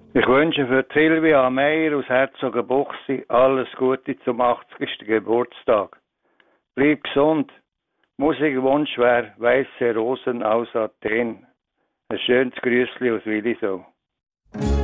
Ich wünsche für Silvia Meyer aus Herzogenbuchsee alles Gute zum 80. Geburtstag. Bleib gesund. Musikwunsch wäre Weiße Rosen aus Athen. Ein schönes Grüßli aus Willisau.